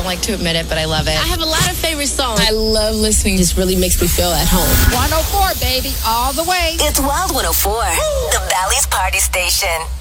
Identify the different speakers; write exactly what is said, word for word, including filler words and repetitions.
Speaker 1: like to admit it, but I love it.
Speaker 2: I have a lot of favorite songs.
Speaker 1: I love listening. It just really makes me feel at home.
Speaker 3: one oh four, baby, all the way.
Speaker 4: It's Wild one oh four, Woo! The Valley's party station.